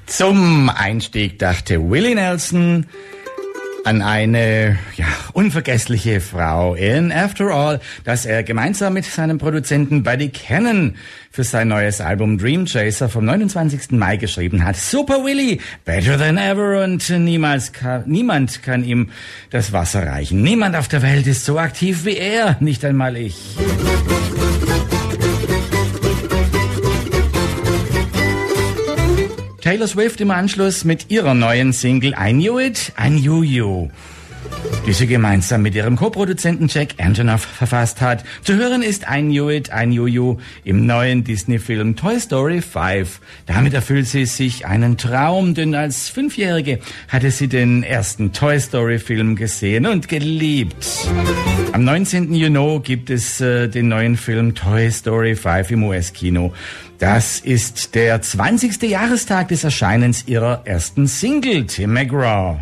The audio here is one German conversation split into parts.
Zum Einstieg dachte Willie Nelson an eine unvergessliche Frau in After All, das er gemeinsam mit seinem Produzenten Buddy Cannon für sein neues Album Dream Chaser vom 29. Mai geschrieben hat. Super Willie, better than ever, und niemand kann ihm das Wasser reichen. Niemand auf der Welt ist so aktiv wie er, nicht einmal ich. Taylor Swift im Anschluss mit ihrer neuen Single I Knew It, I Knew You, die sie gemeinsam mit ihrem Co-Produzenten Jack Antonoff verfasst hat. Zu hören ist I Knew It, I Knew You im neuen Disney-Film Toy Story 5. Damit erfüllt sie sich einen Traum, denn als 5-Jährige hatte sie den ersten Toy Story-Film gesehen und geliebt. Am 19. Juni gibt es den neuen Film Toy Story 5 im US-Kino. Das ist der 20. Jahrestag des Erscheinens ihrer ersten Single, Tim McGraw.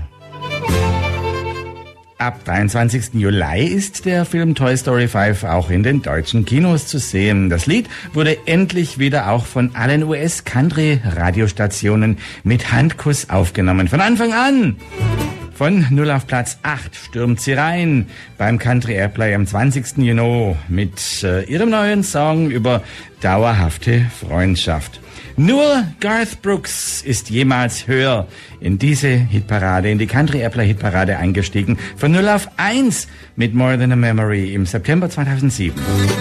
Ab 23. Juli ist der Film Toy Story 5 auch in den deutschen Kinos zu sehen. Das Lied wurde endlich wieder auch von allen US-Country-Radiostationen mit Handkuss aufgenommen. Von Anfang an! Von 0 auf Platz 8 stürmt sie rein beim Country Airplay am 20. Juni mit ihrem neuen Song über dauerhafte Freundschaft. Nur Garth Brooks ist jemals höher in diese Hitparade, in die Country Airplay Hitparade eingestiegen. Von 0 auf 1 mit More Than a Memory im September 2007.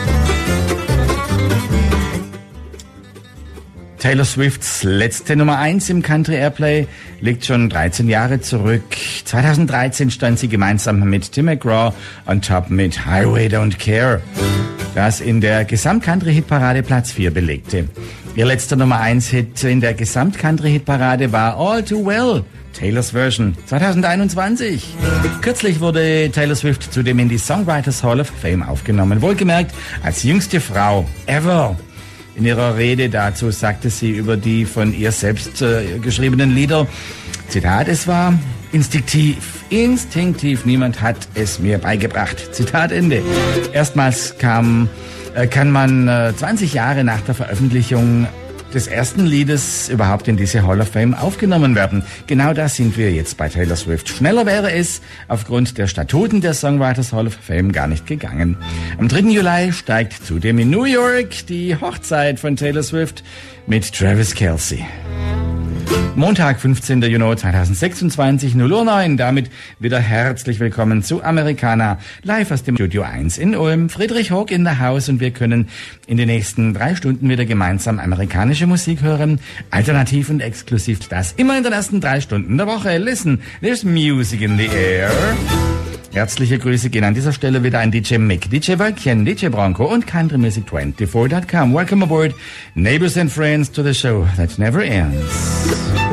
Taylor Swifts letzte Nummer 1 im Country Airplay liegt schon 13 Jahre zurück. 2013 stand sie gemeinsam mit Tim McGraw on top mit Highway Don't Care, das in der Gesamt-Country-Hitparade Platz 4 belegte. Ihr letzter Nummer 1-Hit in der Gesamt-Country-Hitparade war All Too Well, Taylors Version 2021. Kürzlich wurde Taylor Swift zudem in die Songwriters Hall of Fame aufgenommen, wohlgemerkt als jüngste Frau ever. In ihrer Rede dazu sagte sie über die von ihr selbst geschriebenen Lieder, Zitat, es war instinktiv, niemand hat es mir beigebracht. Zitat Ende. Erstmals kann man 20 Jahre nach der Veröffentlichung des ersten Liedes überhaupt in diese Hall of Fame aufgenommen werden. Genau da sind wir jetzt bei Taylor Swift. Schneller wäre es aufgrund der Statuten der Songwriters Hall of Fame gar nicht gegangen. Am 3. Juli steigt zudem in New York die Hochzeit von Taylor Swift mit Travis Kelce. Montag, 15. Juni 2026, 0:09 Uhr. Damit wieder herzlich willkommen zu Americana, live aus dem Studio 1 in Ulm. Friedrich Hoog in der Haus und wir können in den nächsten 3 Stunden wieder gemeinsam amerikanische Musik hören. Alternativ und exklusiv das immer in den ersten 3 Stunden der Woche. Listen, there's music in the air. Herzliche Grüße gehen an dieser Stelle wieder an DJ Mick, DJ Wölkchen, DJ Bronco und CountryMusic24.com. Welcome aboard, neighbors and friends, to the show that never ends.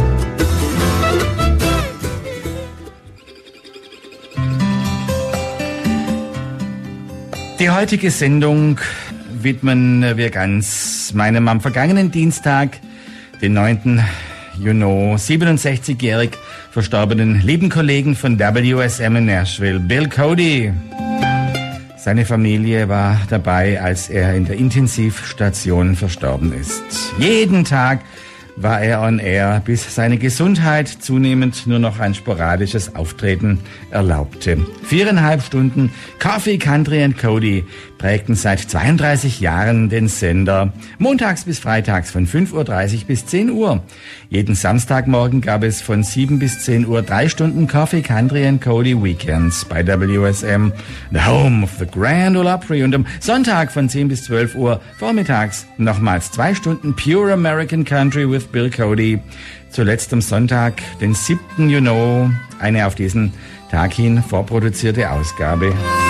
Die heutige Sendung widmen wir ganz meinem am vergangenen Dienstag, den 9. Juni, 67-jährig verstorbenen lieben Kollegen von WSM in Nashville, Bill Cody. Seine Familie war dabei, als er in der Intensivstation verstorben ist. Jeden Tag war er on air, bis seine Gesundheit zunehmend nur noch ein sporadisches Auftreten erlaubte. 4,5 Stunden Coffee, Country and Cody prägten seit 32 Jahren den Sender. Montags bis freitags von 5:30 Uhr bis 10 Uhr. Jeden Samstagmorgen gab es von 7 bis 10 Uhr 3 Stunden Coffee, Country and Cody Weekends bei WSM, the home of the Grand Ole Opry. Und am Sonntag von 10 bis 12 Uhr vormittags nochmals 2 Stunden Pure American Country with Bill Cody. Zuletzt am Sonntag, den 7. Juni, eine auf diesen Tag hin vorproduzierte Ausgabe.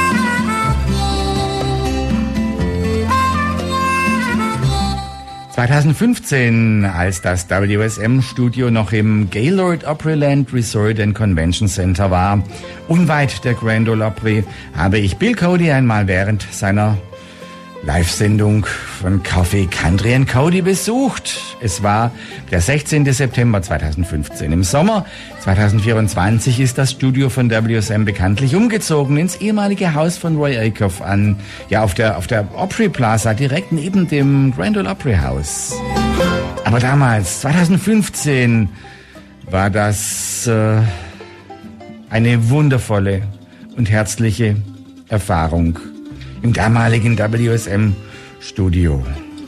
(2015), als das WSM-Studio noch im Gaylord Opryland Resort and Convention Center war, unweit der Grand Ole Opry, habe ich Bill Cody einmal während seiner Live-Sendung von Coffee, Country and Cody besucht. Es war der 16. September 2015. Im Sommer 2024 ist das Studio von WSM bekanntlich umgezogen ins ehemalige Haus von Roy Acuff auf der Opry Plaza, direkt neben dem Grand Ole Opry House. Aber damals, 2015, war das eine wundervolle und herzliche Erfahrung im damaligen WSM-Studio.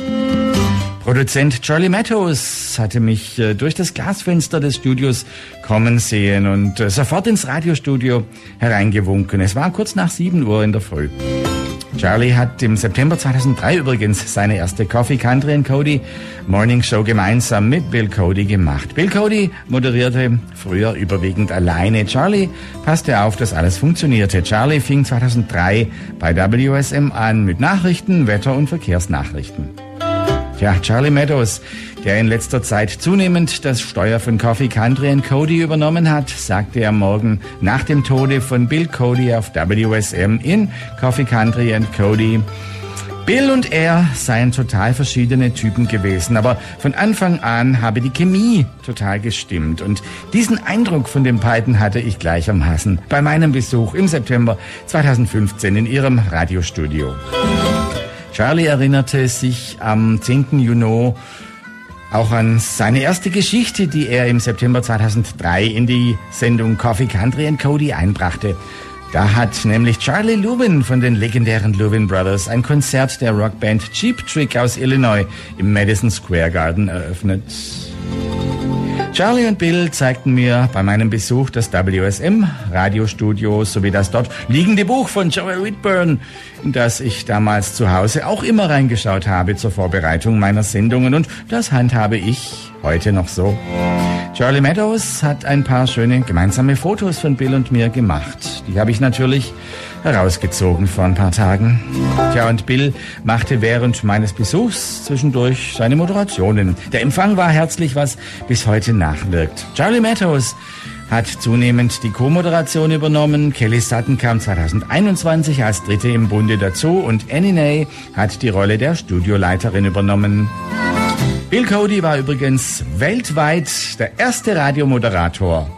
Produzent Charlie Matthews hatte mich durch das Glasfenster des Studios kommen sehen und sofort ins Radiostudio hereingewunken. Es war kurz nach 7 Uhr in der Früh. Charlie hat im September 2003 übrigens seine erste Coffee, Country and Cody Morning Show gemeinsam mit Bill Cody gemacht. Bill Cody moderierte früher überwiegend alleine. Charlie passte auf, dass alles funktionierte. Charlie fing 2003 bei WSM an mit Nachrichten, Wetter- und Verkehrsnachrichten. Ja, Charlie Matthews, der in letzter Zeit zunehmend das Steuer von Coffee, Country and Cody übernommen hat, sagte am Morgen nach dem Tode von Bill Cody auf WSM in Coffee, Country and Cody, Bill und er seien total verschiedene Typen gewesen, aber von Anfang an habe die Chemie total gestimmt. Und diesen Eindruck von den beiden hatte ich gleichermaßen bei meinem Besuch im September 2015 in ihrem Radiostudio. Charlie erinnerte sich am 10. Juni auch an seine erste Geschichte, die er im September 2003 in die Sendung Coffee, Country and Cody einbrachte. Da hat nämlich Charlie Louvin von den legendären Louvin Brothers ein Konzert der Rockband Cheap Trick aus Illinois im Madison Square Garden eröffnet. Charlie und Bill zeigten mir bei meinem Besuch das WSM-Radiostudio sowie das dort liegende Buch von Joey Whitburn, in das ich damals zu Hause auch immer reingeschaut habe zur Vorbereitung meiner Sendungen, und das handhabe ich heute noch so. Charlie Matthews hat ein paar schöne gemeinsame Fotos von Bill und mir gemacht. Die habe ich natürlich herausgezogen vor ein paar Tagen. Tja, und Bill machte während meines Besuchs zwischendurch seine Moderationen. Der Empfang war herzlich, was bis heute nachwirkt. Charlie Matthews hat zunehmend die Co-Moderation übernommen. Kelly Sutton kam 2021 als Dritte im Bunde dazu und Annie Ney hat die Rolle der Studioleiterin übernommen. Bill Cody war übrigens weltweit der erste Radiomoderator,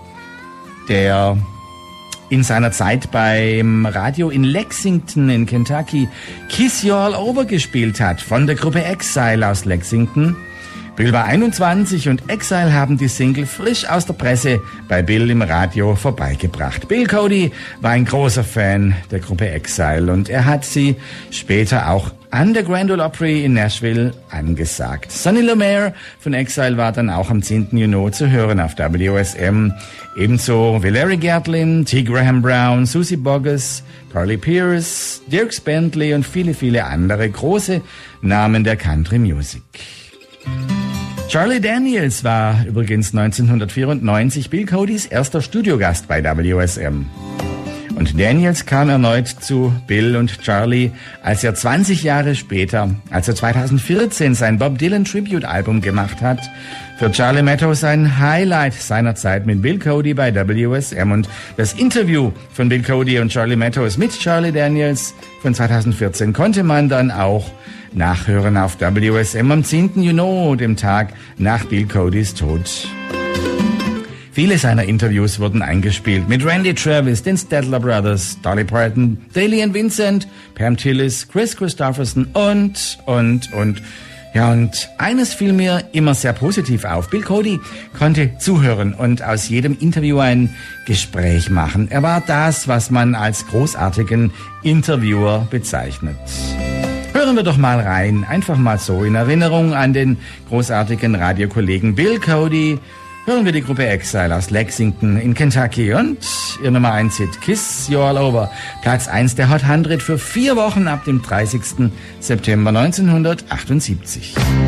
der in seiner Zeit beim Radio in Lexington in Kentucky Kiss You All Over gespielt hat, von der Gruppe Exile aus Lexington. Bill war 21 und Exile haben die Single frisch aus der Presse bei Bill im Radio vorbeigebracht. Bill Cody war ein großer Fan der Gruppe Exile und er hat sie später auch an der Grand Ole Opry in Nashville angesagt. Sonny Lemaire von Exile war dann auch am 10. Juni zu hören auf WSM. Ebenso wie Larry Gatlin, T. Graham Brown, Susie Boggess, Carly Pearce, Dierks Bentley und viele, viele andere große Namen der Country Music. Charlie Daniels war übrigens 1994 Bill Codys erster Studiogast bei WSM. Und Daniels kam erneut zu Bill und Charlie, als er 20 Jahre später, als er 2014 sein Bob Dylan Tribute-Album gemacht hat, für Charlie Matthews ein Highlight seiner Zeit mit Bill Cody bei WSM. Und das Interview von Bill Cody und Charlie Matthews mit Charlie Daniels von 2014 konnte man dann auch nachhören auf WSM am 10. Juni, dem Tag nach Bill Codys Tod. Viele seiner Interviews wurden eingespielt mit Randy Travis, den Statler Brothers, Dolly Parton, Daly and Vincent, Pam Tillis, Chris Christopherson und. Ja, und eines fiel mir immer sehr positiv auf. Bill Cody konnte zuhören und aus jedem Interview ein Gespräch machen. Er war das, was man als großartigen Interviewer bezeichnet. Hören wir doch mal rein, einfach mal so in Erinnerung an den großartigen Radiokollegen Bill Cody. Hören wir die Gruppe Exile aus Lexington in Kentucky und ihr Nummer 1 Hit Kiss You All Over. Platz 1 der Hot 100 für 4 Wochen ab dem 30. September 1978.